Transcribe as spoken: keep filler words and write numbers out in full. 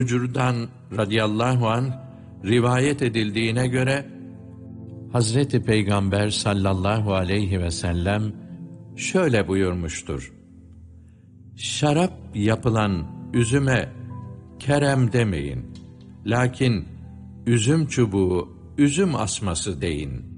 Cürdan radıyallahu anh rivayet edildiğine göre Hazreti Peygamber sallallahu aleyhi ve sellem şöyle buyurmuştur: şarap yapılan üzüme kerem demeyin, lakin üzüm çubuğu üzüm asması deyin.